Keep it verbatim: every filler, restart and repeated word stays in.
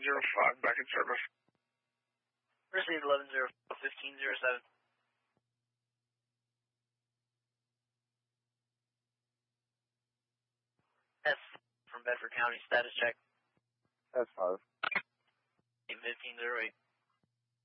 zero five, back in service. Received eleven zero fifteen zero seven. S from Bedford County, status check. S five. fifteen zero eight.